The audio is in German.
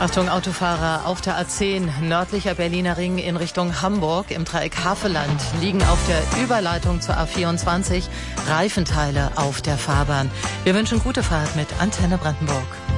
Achtung, Autofahrer auf der A10, nördlicher Berliner Ring in Richtung Hamburg. Im Dreieck Havelland liegen auf der Überleitung zur A24 Reifenteile auf der Fahrbahn. Wir wünschen gute Fahrt mit Antenne Brandenburg.